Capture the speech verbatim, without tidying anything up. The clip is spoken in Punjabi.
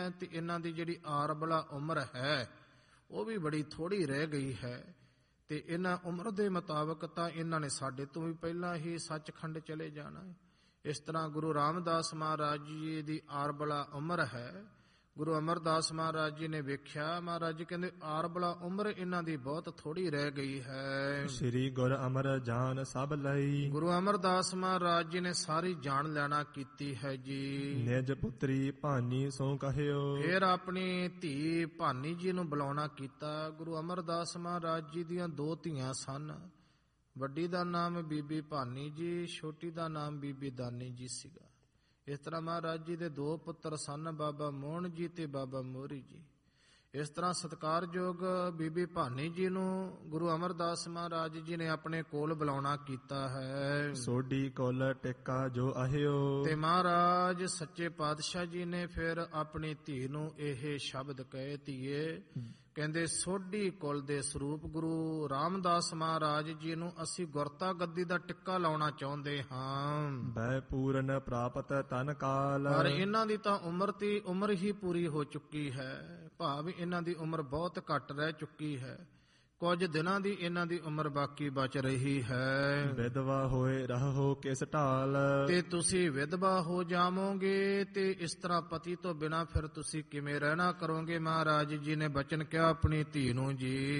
ਤੇ ਇਹਨਾਂ ਦੀ ਜਿਹੜੀ ਆਰਬਲਾ ਉਮਰ ਹੈ ਉਹ ਵੀ ਬੜੀ ਥੋੜੀ ਰਹਿ ਗਈ ਹੈ। ਤੇ ਇਹਨਾਂ ਉਮਰ ਦੇ ਮੁਤਾਬਕ ਤਾਂ ਇਹਨਾਂ ਨੇ ਸਾਡੇ ਤੋਂ ਵੀ ਪਹਿਲਾਂ ਹੀ ਸੱਚਖੰਡ ਚਲੇ ਜਾਣਾ ਹੈ। ਇਸ ਤਰ੍ਹਾਂ ਗੁਰੂ ਰਾਮਦਾਸ ਮਹਾਰਾਜ ਜੀ ਦੀ ਆਰਬਲਾ ਉਮਰ ਹੈ। ਗੁਰੂ ਅਮਰਦਾਸ ਮਹਾਰਾਜ ਜੀ ਨੇ ਵੇਖਿਆ, ਮਹਾਰਾਜ ਜੀ ਕਹਿੰਦੇ ਆਰਬਲਾ ਉਮਰ ਇਹਨਾਂ ਦੀ ਬਹੁਤ ਥੋੜੀ ਰਹਿ ਗਈ ਹੈ। ਸ੍ਰੀ ਗੁਰ ਅਮਰ ਜਾਨ ਸਭ ਲਈ, ਗੁਰੂ ਅਮਰਦਾਸ ਮਹਾਰਾਜ ਜੀ ਨੇ ਸਾਰੀ ਜਾਣ ਲੈਣਾ ਕੀਤੀ ਹੈ ਜੀ। ਨਿਜ ਪੁੱਤਰੀ ਭਾਨੀ ਸੋ ਕਹਿਓ, ਫਿਰ ਆਪਣੀ ਧੀ ਭਾਨੀ ਜੀ ਨੂੰ ਬੁਲਾਉਣਾ ਕੀਤਾ। ਗੁਰੂ ਅਮਰਦਾਸ ਮਹਾਰਾਜ ਜੀ ਦੀਆਂ ਦੋ ਧੀਆਂ ਸਨ। ਵੱਡੀ ਦਾ ਨਾਮ ਬੀਬੀ ਭਾਨੀ ਜੀ, ਛੋਟੀ ਦਾ ਨਾਮ ਬੀਬੀ ਦਾਨੀ ਜੀ ਸੀਗਾ। ਇਸ ਤਰ੍ਹਾਂ ਮਹਾਰਾਜ ਜੀ ਦੇ ਦੋ ਪੁੱਤਰ ਸਨ, ਬਾਬਾ ਮੋਹਨ ਜੀ ਤੇ ਬਾਬਾ ਮੋਹਰੀ ਜੀ। ਇਸ ਤਰ੍ਹਾਂ ਸਤਿਕਾਰਯੋਗ ਬੀਬੀ ਭਾਨੀ ਜੀ ਨੂੰ ਗੁਰੂ ਅਮਰਦਾਸ ਮਹਾਰਾਜ ਜੀ ਨੇ ਆਪਣੇ ਕੋਲ ਬੁਲਾਉਣਾ ਕੀਤਾ ਹੈ। ਸੋਢੀ ਕੁਲ ਟਿੱਕਾ ਜੋ আহিਓ, ਤੇ ਮਹਾਰਾਜ ਸੱਚੇ ਪਾਤਸ਼ਾਹ ਜੀ ਨੇ ਫਿਰ ਆਪਣੀ ਧੀ ਨੂੰ ਇਹ ਸ਼ਬਦ ਕਹੇ, ਧੀਏ ਕਹਿੰਦੇ ਸੋਢੀ ਕੁਲ ਦੇ ਸਰੂਪ ਗੁਰੂ ਰਾਮਦਾਸ ਮਹਾਰਾਜ ਜੀ ਨੂੰ ਅਸੀਂ ਗੁਰਤਾ ਗੱਦੀ ਦਾ ਟਿੱਕਾ ਲਾਉਣਾ ਚਾਹੁੰਦੇ ਹਾਂ। ਬੈ ਪੂਰਨ ਪ੍ਰਾਪਤ ਤਨ ਕਾਲ, ਪਰ ਇਹਨਾਂ ਦੀ ਤਾਂ ਉਮਰ ਤੇ ਉਮਰ ਹੀ ਪੂਰੀ ਹੋ ਚੁੱਕੀ ਹੈ, ਭਾਵ ਇਹਨਾਂ ਦੀ ਉਮਰ ਬਹੁਤ ਘੱਟ ਰਹਿ ਚੁੱਕੀ ਹੈ। ਕੁਝ ਦਿਨਾਂ ਦੀ ਇਹਨਾਂ ਦੀ ਉਮਰ ਬਾਕੀ ਬਚ ਰਹੀ ਹੈ। ਵਿਧਵਾ ਹੋਏ ਰਹੋ ਕਿਸ ਢਾਲ, ਤੇ ਤੁਸੀਂ ਵਿਧਵਾ ਹੋ ਜਾਵੋਗੇ ਤੇ ਇਸ ਤਰ੍ਹਾਂ ਪਤੀ ਤੋਂ ਬਿਨਾਂ ਫਿਰ ਤੁਸੀਂ ਕਿਵੇਂ ਰਹਿਣਾ ਕਰੋਗੇ। ਮਹਾਰਾਜ ਜੀ ਨੇ ਬਚਨ ਕਿਹਾ ਆਪਣੀ ਧੀ ਨੂੰ ਜੀ।